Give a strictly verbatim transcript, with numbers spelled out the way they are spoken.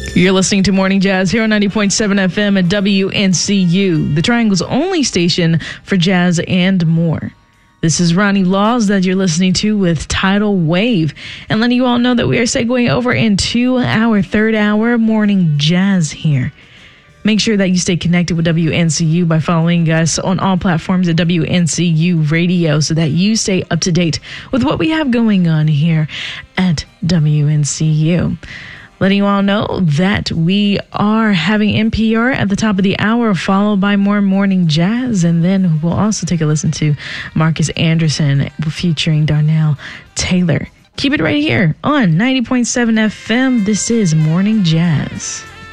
You're listening to Morning Jazz here on ninety point seven F M at W N C U, the Triangle's only station for jazz and more. This is Ronnie Laws that you're listening to with Tidal Wave, and letting you all know that we are segueing over into our third hour of Morning Jazz here. Make sure that you stay connected with W N C U by following us on all platforms at W N C U Radio so that you stay up to date with what we have going on here at W N C U. Letting you all know that we are having N P R at the top of the hour, followed by more Morning Jazz. And then we'll also take a listen to Marcus Anderson featuring Darnell Taylor. Keep it right here on ninety point seven F M. This is Morning Jazz.